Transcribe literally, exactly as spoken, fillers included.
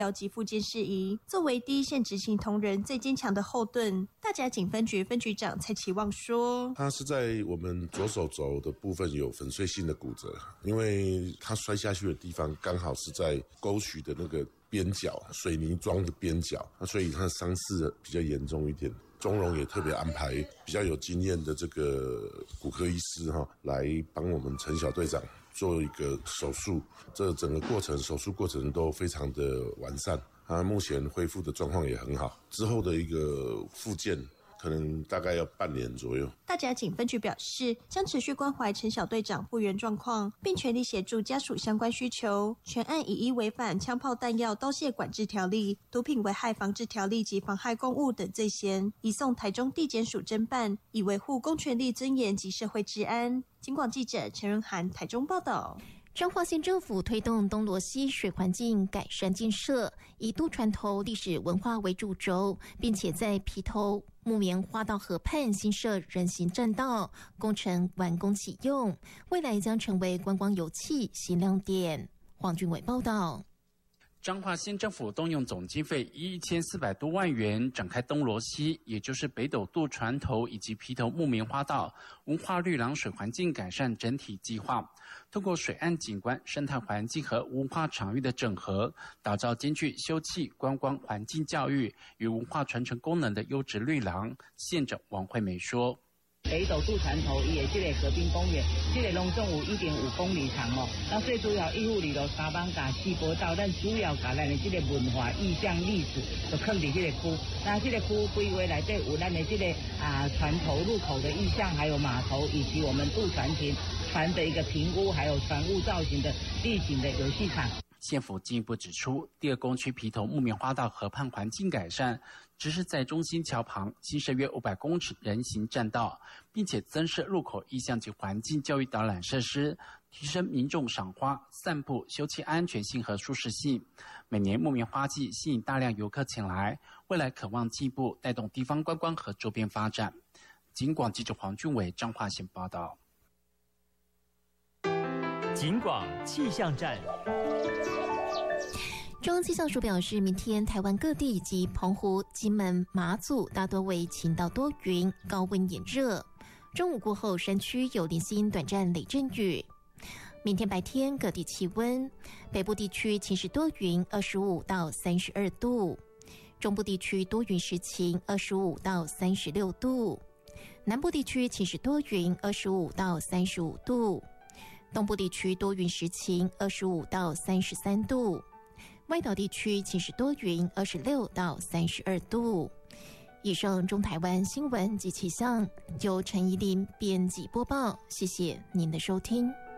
了及复健事宜。作为第一线执行同仁最坚强的后盾，大甲警分局分局长蔡启旺说：“ 他是在我们左手肘的部分有粉碎性的骨折，因为他摔下去的地方刚好是在沟渠的那个边角，水泥桩的边角，所以他的伤势比较严重一点。”中荣也特别安排比较有经验的这个骨科医师哈，来帮我们陈小队长做一个手术。这整个过程手术过程都非常的完善，他目前恢复的状况也很好。之后的一个复健可能大概要半年左右。 大甲警分局表示，将持续关怀陈小队长复原状况，并全力协助家属相关需求。全案已依违反枪炮弹药刀械管制条例、毒品危害防治条例及妨害公务等罪嫌，移送台中地检署侦办，以维护公权力尊严及社会治安。警广记者陈润涵台中报道。 彰化县政府推动东螺溪水环境改善建设，以渡船头历史文化为主轴，并且在皮头木棉花道河畔新设人行栈道，工程完工启用，未来将成为观光游憩新亮点。黄俊伟报道。 彰化县政府动用总经费一千四百多万元，展开东螺溪，也就是北斗渡船头以及皮头木棉花道文化绿廊水环境改善整体计划，通过水岸景观、生态环境和文化场域的整合，打造兼具休憩、观光、环境教育与文化传承功能的优质绿廊。县长王惠美说： 北斗渡船头伊的这个河滨公园，这个拢总有一点五公里长哦。那最主要一户里头三邦甲四波道，咱主要甲咱的这个文化、意象、历史，就放伫这个区。那这个区规划内底有咱的这个啊船头入口的意象，还有码头以及我们渡船亭船的一个评估，还有船坞造型的地景的游戏场。 县府进一步指出，第二工区皮头木棉花道河畔环境改善，只是在中心桥旁新设约五百公尺人行栈道，并且增设入口意象及环境教育导览设施，提升民众赏花、散步、休憩安全性和舒适性。每年木棉花季吸引大量游客前来，未来可望进一步带动地方观光和周边发展。警广记者黄俊伟彰化县报道。 警广气象站。 中央气象署表示，明天台湾各地以及澎湖、金门、马祖大多为晴到多云，高温炎热。中午过后，山区有零星短暂雷阵雨。明天白天各地气温，北部地区晴时多云，二十五到三十二度；中部地区多云时晴，二十五到三十六度；南部地区晴时多云，二十五到三十五度；东部地区多云时晴，二十五到三十三度。外岛地区晴时多云，二十六到三十二度。以上中台湾新闻及气象由陈怡琳编辑播报，谢谢您的收听。